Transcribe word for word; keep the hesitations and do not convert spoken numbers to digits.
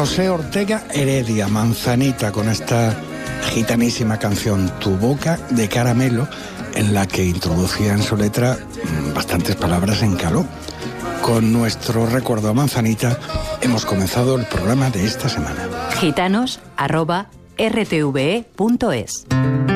José Ortega Heredia, Manzanita, con esta gitanísima canción Tu boca de caramelo, en la que introducía en su letra bastantes palabras en caló. Con nuestro recuerdo a Manzanita hemos comenzado el programa de esta semana. gitanos arroba r t v e punto es